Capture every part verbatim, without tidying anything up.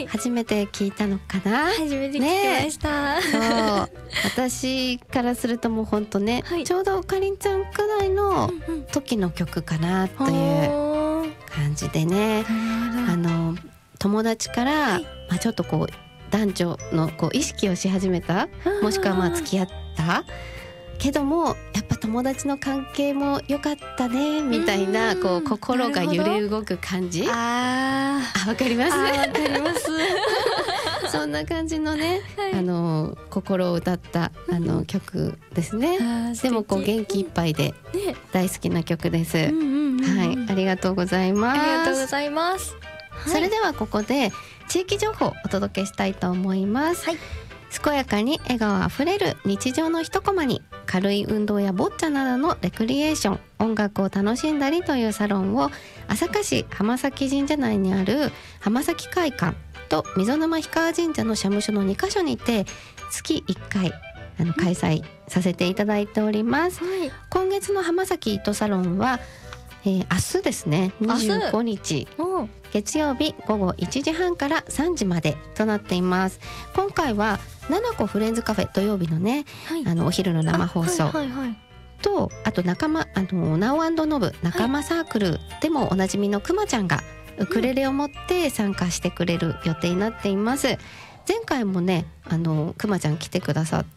初めて聞いたのかな。 初めて聞きました、 ね、そう私からするともうほんとね、はい、ちょうどかりんちゃんくらいの時の曲かなという感じでね、あの友達から、はい、まあ、ちょっとこう男女のこう意識をし始めた、もしくはまあ付き合ったけどもやっぱ友達の関係も良かったねみたいな、こう心が揺れ動く感じ。ああ、わかります。 わかりますそんな感じのね、はい、あの心を歌ったあの曲ですね。でもこう元気いっぱいで大好きな曲です。はい、ありがとうございます。 ありがとうございます。 それではここで地域情報をお届けしたいと思います、はい、健やかに笑顔あふれる日常の一コマに軽い運動やボッチャなどのレクリエーション、音楽を楽しんだりというサロンを朝霞市浜崎神社内にある浜崎会館と溝沼氷川神社の社務所のにカ所にて月いっかいあの開催させていただいております、はい、今月の浜崎糸サロンは、えー、明日ですねにじゅうごにち月曜日午後いちじはんからさんじまでとなっています。今回はななこフレンズカフェ土曜日のね、はい、あのお昼の生放送、はいはいはい、とあと仲間あのナオ&ノブ仲間サークルでもおなじみのくまちゃんがウクレレを持って参加してくれる予定になっています。前回もねあのくまちゃん来てくださって、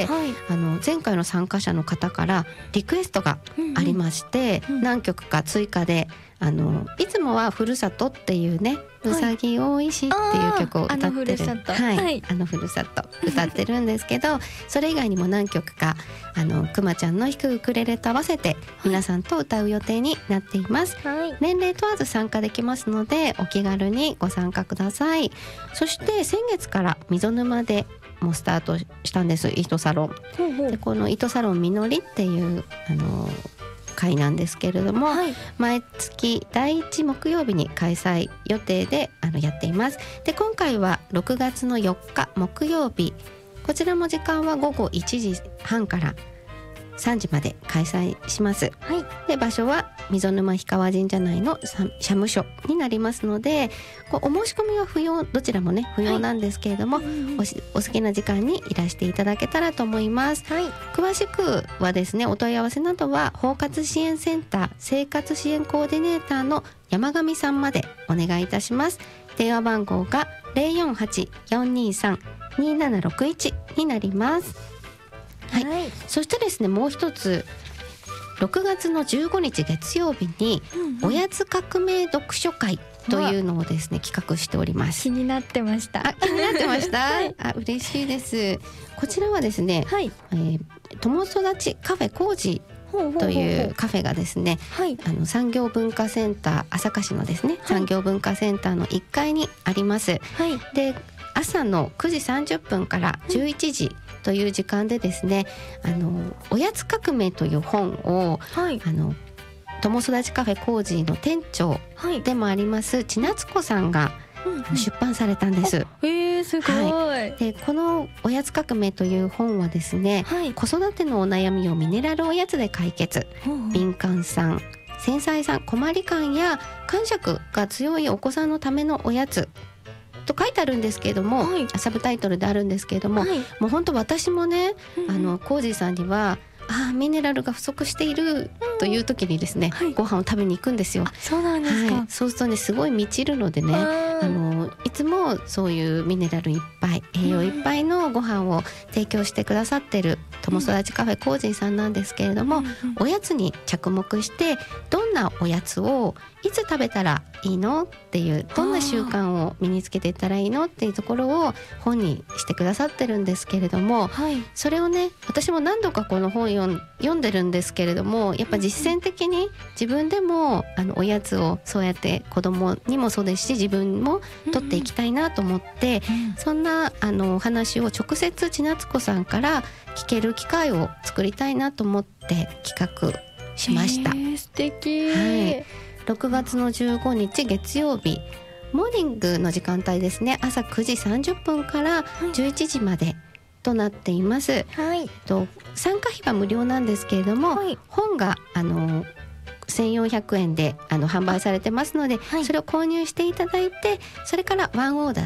はい、あの前回の参加者の方からリクエストがありまして、うんうん、何曲か追加であのいつもはふるさとっていうね、うさぎおいしっていう曲を歌ってる、あのふるさと、はいはい、あのふるさと歌ってるんですけどそれ以外にも何曲かあのくまちゃんの弾くウクレレと合わせて皆さんと歌う予定になっています、はい、年齢問わず参加できますのでお気軽にご参加ください。そして先月から溝沼でもうスタートしたんです、糸サロン。ほうほう。でこの糸サロンみのりっていうあの会なんですけれども、はい、毎月だいいち木曜日に開催予定であのやっています。で今回はろくがつのよっか木曜日、こちらも時間は午後いちじはんからさんじまで開催します、はい、で場所は溝沼氷川神社内の社務所になりますので、こうお申し込みは不要、どちらもね不要なんですけれども、はい、お, しお好きな時間にいらしていただけたらと思います、はい、詳しくはですねお問い合わせなどは包括支援センター生活支援コーディネーターの山上さんまでお願いいたします。電話番号が ゼロよんはち よんにさん にななろくいち になります。はいはい、そしてですねもう一つろくがつのじゅうごにち月曜日におやつ革命読書会というのをですね企画しております。 気になってました。 あ、気になってました、はい、あ、嬉しいです。こちらはですね、はい、えー、友育ちカフェコージというカフェがですね、はい、あの産業文化センター朝霞市のですね、はい、産業文化センターのいっかいにあります、はい、で朝のくじさんじゅっぷんからじゅういちじという時間でですね、あのおやつ革命という本を、はい、あの友育ちカフェコージーの店長でもあります千夏子さんが、うん、出版されたんです。 えー、すごい、はい、 でこのおやつ革命という本はですね、はい、子育てのお悩みをミネラルおやつで解決、うん、敏感さん繊細さん困り感や感触が強いお子さんのためのおやつと書いてあるんですけれども、はい、サブタイトルであるんですけれども、はい、もう本当私もね、うん、あのコージーさんにはあミネラルが不足しているという時にですね、うん、ご飯を食べに行くんですよ。 そうなんですか、はい、 そうするとねすごい満ちるのでね、あのいつもそういうミネラルいっぱい栄養いっぱいのご飯を提供してくださってる友育ちカフェコージーさんなんですけれども、うん、おやつに着目してどんなおやつをいつ食べたらいいのっていうどんな習慣を身につけていったらいいのっていうところを本にしてくださってるんですけれども、はい、それをね私も何度かこの本読ん読んでるんですけれども、やっぱ実践的に自分でもあのおやつをそうやって子供にもそうですし自分も取っていきたいなと思って、うん、そんなあのお話を直接千夏子さんから聞ける機会を作りたいなと思って企画しました。 えー、素敵、 はい、ろくがつのじゅうごにち月曜日モーニングの時間帯ですね、朝くじさんじゅっぷんからじゅういちじまでとなっています、はい、と参加費は無料なんですけれども、はい、本があのせんよんひゃくえんであの販売されてますので、はい、それを購入していただいてそれからワンオーダー